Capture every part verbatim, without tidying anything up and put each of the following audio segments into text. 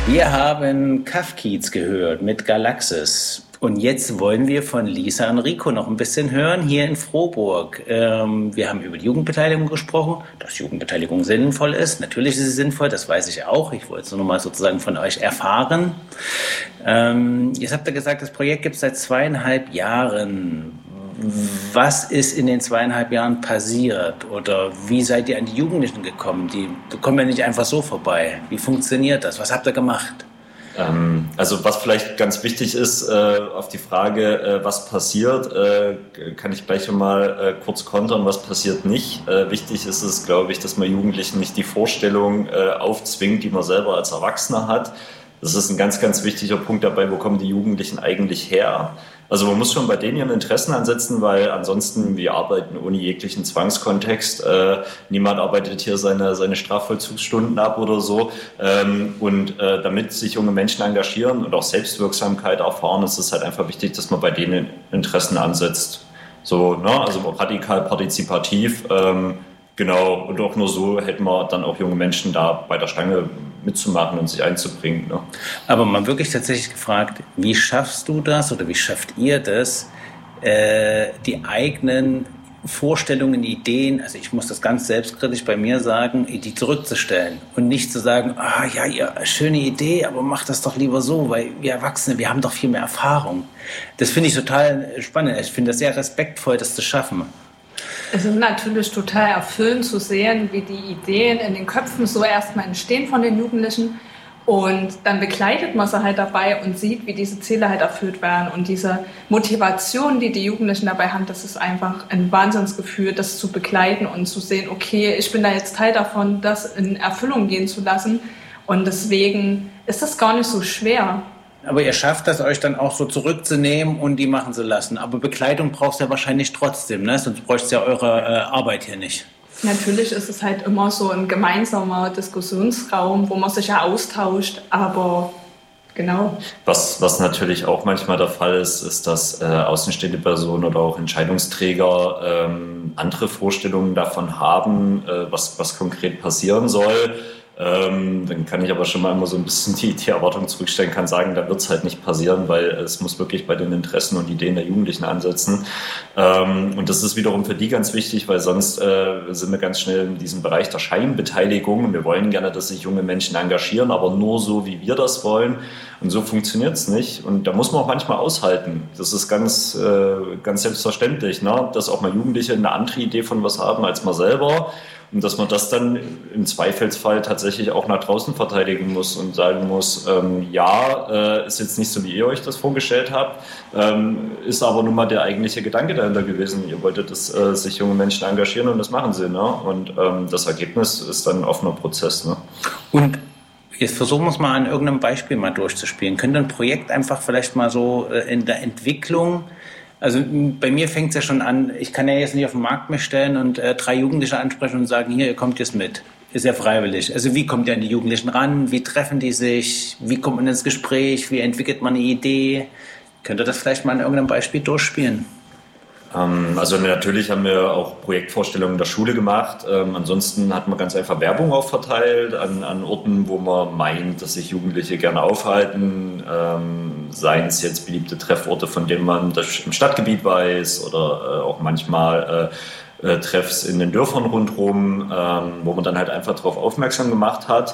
Wir haben Kafkiez gehört mit Galaxis. Und jetzt wollen wir von Lisa und Rico noch ein bisschen hören hier in Frohburg. Ähm, wir haben über die Jugendbeteiligung gesprochen, dass Jugendbeteiligung sinnvoll ist. Natürlich ist sie sinnvoll, das weiß ich auch. Ich wollte es nur mal sozusagen von euch erfahren. Ähm, jetzt habt ihr gesagt, das Projekt gibt es seit zweieinhalb Jahren. Was ist in den zweieinhalb Jahren passiert? Oder wie seid ihr an die Jugendlichen gekommen? Die kommen ja nicht einfach so vorbei. Wie funktioniert das? Was habt ihr gemacht? Ähm, also was vielleicht ganz wichtig ist, äh, auf die Frage, äh, was passiert, äh, kann ich gleich mal äh, kurz kontern, was passiert nicht. Äh, wichtig ist es, glaube ich, dass man Jugendlichen nicht die Vorstellung äh, aufzwingt, die man selber als Erwachsener hat. Das ist ein ganz, ganz wichtiger Punkt dabei, wo kommen die Jugendlichen eigentlich her? Also man muss schon bei denen ihren Interessen ansetzen, weil ansonsten wir arbeiten ohne jeglichen Zwangskontext. Äh, niemand arbeitet hier seine, seine Strafvollzugsstunden ab oder so. Ähm, und äh, damit sich junge Menschen engagieren und auch Selbstwirksamkeit erfahren, ist es halt einfach wichtig, dass man bei denen Interessen ansetzt. So, ne? Also radikal partizipativ. Ähm, genau, und auch nur so hätten wir dann auch junge Menschen da bei der Stange mitzumachen und sich einzubringen. Ne? Aber mal wirklich tatsächlich gefragt, wie schaffst du das oder wie schafft ihr das, äh, die eigenen Vorstellungen, Ideen, also ich muss das ganz selbstkritisch bei mir sagen, die zurückzustellen und nicht zu sagen, ah ja, ja, schöne Idee, aber mach das doch lieber so, weil wir Erwachsene, wir haben doch viel mehr Erfahrung. Das finde ich total spannend. Ich finde das sehr respektvoll, das zu schaffen. Es ist natürlich total erfüllend zu sehen, wie die Ideen in den Köpfen so erstmal entstehen von den Jugendlichen und dann begleitet man sie halt dabei und sieht, wie diese Ziele halt erfüllt werden und diese Motivation, die die Jugendlichen dabei haben, das ist einfach ein Wahnsinnsgefühl, das zu begleiten und zu sehen, okay, ich bin da jetzt Teil davon, das in Erfüllung gehen zu lassen und deswegen ist das gar nicht so schwer. Aber ihr schafft das, euch dann auch so zurückzunehmen und die machen zu lassen. Aber Begleitung brauchst du ja wahrscheinlich trotzdem, ne? Sonst bräuchst du ja eure äh, Arbeit hier nicht. Natürlich ist es halt immer so ein gemeinsamer Diskussionsraum, wo man sich ja austauscht, aber genau. Was, was natürlich auch manchmal der Fall ist, ist, dass äh, außenstehende Personen oder auch Entscheidungsträger ähm, andere Vorstellungen davon haben, äh, was, was konkret passieren soll. Ähm, dann kann ich aber schon mal immer so ein bisschen die, die Erwartung zurückstellen, kann sagen, da wird es halt nicht passieren, weil es muss wirklich bei den Interessen und Ideen der Jugendlichen ansetzen. Ähm, und das ist wiederum für die ganz wichtig, weil sonst äh, sind wir ganz schnell in diesem Bereich der Scheinbeteiligung. Wir wollen gerne, dass sich junge Menschen engagieren, aber nur so, wie wir das wollen. Und so funktioniert es nicht. Und da muss man auch manchmal aushalten. Das ist ganz, äh, ganz selbstverständlich, ne? Dass auch mal Jugendliche eine andere Idee von was haben als man selber. Und dass man das dann im Zweifelsfall tatsächlich auch nach draußen verteidigen muss und sagen muss, ähm, ja, äh, ist jetzt nicht so, wie ihr euch das vorgestellt habt, ähm, ist aber nun mal der eigentliche Gedanke dahinter gewesen. Ihr wolltet, dass äh, sich junge Menschen engagieren und das machen sie. Ne? Und ähm, das Ergebnis ist dann ein offener Prozess. Ne? Und jetzt versuchen wir es mal an irgendeinem Beispiel mal durchzuspielen. Könnte ein Projekt einfach vielleicht mal so äh, in der Entwicklung, also bei mir fängt es ja schon an, ich kann ja jetzt nicht auf den Markt mich stellen und äh, drei Jugendliche ansprechen und sagen, hier, ihr kommt jetzt mit. Ist ja freiwillig. Also wie kommt ihr an die Jugendlichen ran? Wie treffen die sich? Wie kommt man ins Gespräch? Wie entwickelt man eine Idee? Könnt ihr das vielleicht mal an irgendeinem Beispiel durchspielen? Ähm, also natürlich haben wir auch Projektvorstellungen in der Schule gemacht. Ähm, ansonsten hat man ganz einfach Werbung auch verteilt an, an Orten, wo man meint, dass sich Jugendliche gerne aufhalten. Ähm, seien es jetzt beliebte Trefforte, von denen man das im Stadtgebiet weiß oder äh, auch manchmal äh, äh, Treffs in den Dörfern rundherum, ähm, wo man dann halt einfach darauf aufmerksam gemacht hat.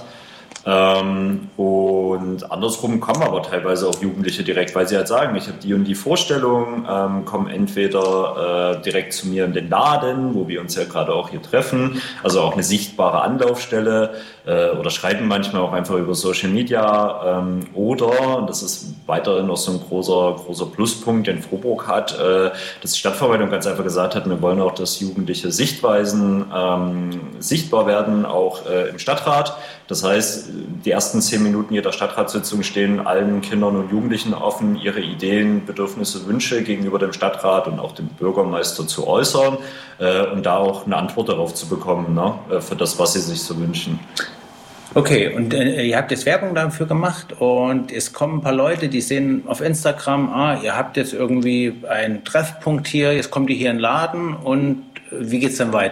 Ähm, und andersrum kommen aber teilweise auch Jugendliche direkt, weil sie halt sagen, ich habe die und die Vorstellung, ähm, kommen entweder äh, direkt zu mir in den Laden, wo wir uns ja gerade auch hier treffen, also auch eine sichtbare Anlaufstelle, äh, oder schreiben manchmal auch einfach über Social Media, ähm, oder, und das ist weiterhin noch so ein großer, großer Pluspunkt, den Frohburg hat, äh, dass die Stadtverwaltung ganz einfach gesagt hat, wir wollen auch, dass jugendliche Sichtweisen ähm, sichtbar werden, auch äh, im Stadtrat. Das heißt, die ersten zehn Minuten jeder Stadtratssitzung stehen allen Kindern und Jugendlichen offen, ihre Ideen, Bedürfnisse, Wünsche gegenüber dem Stadtrat und auch dem Bürgermeister zu äußern äh, und da auch eine Antwort darauf zu bekommen, ne, für das, was sie sich so wünschen. Okay, und äh, ihr habt jetzt Werbung dafür gemacht und es kommen ein paar Leute, die sehen auf Instagram, ah, ihr habt jetzt irgendwie einen Treffpunkt hier, jetzt kommt ihr hier in den Laden und wie geht's dann weiter?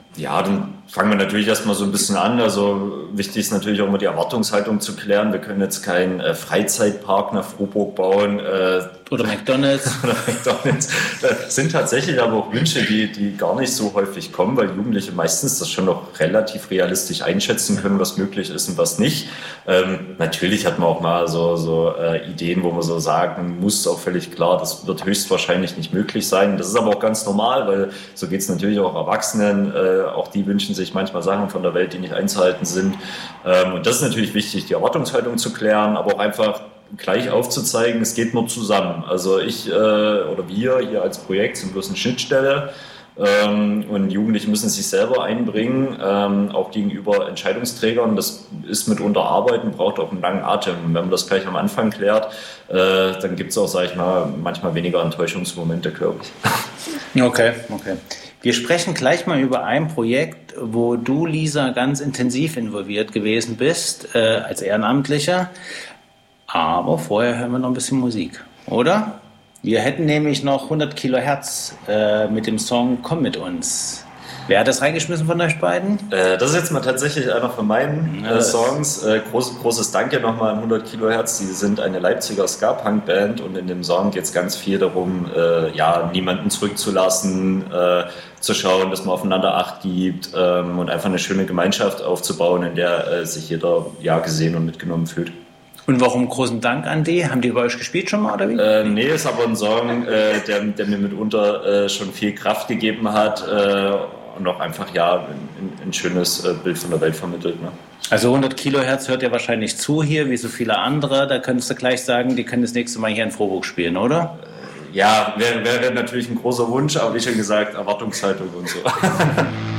Ja, dann fangen wir natürlich erstmal so ein bisschen an. Also wichtig ist natürlich auch immer die Erwartungshaltung zu klären. Wir können jetzt keinen äh, Freizeitpark nach Frohburg bauen. Äh, oder McDonald's. oder McDonald's. Das sind tatsächlich aber auch Wünsche, die, die gar nicht so häufig kommen, weil Jugendliche meistens das schon noch relativ realistisch einschätzen können, was möglich ist und was nicht. Ähm, natürlich hat man auch mal so, so äh, Ideen, wo man so sagen muss, auch völlig klar, das wird höchstwahrscheinlich nicht möglich sein. Das ist aber auch ganz normal, weil so geht es natürlich auch Erwachsenen. Äh, auch die wünschen sich manchmal Sachen von der Welt, die nicht einzuhalten sind. Ähm, und das ist natürlich wichtig, die Erwartungshaltung zu klären, aber auch einfach gleich aufzuzeigen, es geht nur zusammen. Also ich äh, oder wir hier als Projekt sind bloß eine Schnittstelle ähm, und Jugendliche müssen sich selber einbringen, ähm, auch gegenüber Entscheidungsträgern. Das ist mitunter Arbeiten, braucht auch einen langen Atem. Und wenn man das gleich am Anfang klärt, äh, dann gibt es auch, sage ich mal, manchmal weniger Enttäuschungsmomente, glaube ich. Okay, okay. Wir sprechen gleich mal über ein Projekt, wo du, Lisa, ganz intensiv involviert gewesen bist, äh, als Ehrenamtlicher. Aber vorher hören wir noch ein bisschen Musik, oder? Wir hätten nämlich noch hundert Kilohertz äh, mit dem Song Komm mit uns. Wer hat das reingeschmissen von euch beiden? Äh, das ist jetzt mal tatsächlich einer von meinen äh, Songs. Äh, groß, großes Danke nochmal an hundert Kilohertz. Sie sind eine Leipziger Ska-Punk-Band und in dem Song geht es ganz viel darum, äh, ja, niemanden zurückzulassen, äh, zu schauen, dass man aufeinander Acht gibt ähm, und einfach eine schöne Gemeinschaft aufzubauen, in der äh, sich jeder ja, gesehen und mitgenommen fühlt. Und warum großen Dank an die? Haben die bei euch gespielt schon mal, oder wie? Äh, nee, ist aber ein Song, äh, der, der mir mitunter äh, schon viel Kraft gegeben hat äh, und auch einfach ja ein, ein schönes äh, Bild von der Welt vermittelt. Ne? Also hundert Kilohertz hört ihr wahrscheinlich zu hier, wie so viele andere. Da könntest du gleich sagen, die können das nächste Mal hier in Frohburg spielen, oder? Äh, ja, wäre wär natürlich ein großer Wunsch, aber wie schon gesagt, Erwartungshaltung und so.